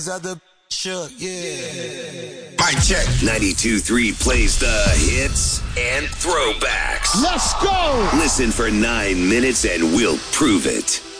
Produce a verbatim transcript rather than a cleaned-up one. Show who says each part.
Speaker 1: Other shook, yeah.
Speaker 2: Mic check.
Speaker 3: ninety-two point three plays the hits and throwbacks.
Speaker 2: Let's go.
Speaker 3: Listen for nine minutes and we'll prove it.